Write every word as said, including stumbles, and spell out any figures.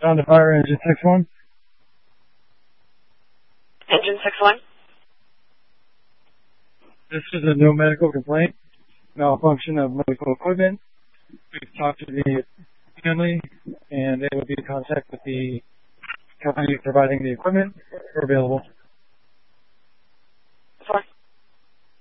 Sound to fire, engine six one. Engine six one. This is a no medical complaint. Malfunction of medical equipment. We've talked to the family, and they will be in contact with the company providing the equipment. We're available.